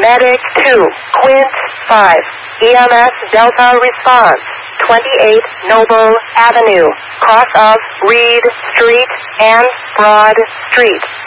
Medic 2, Quint 5, EMS Delta response, 28 Noble Avenue, cross of Reed Street and Broad Street.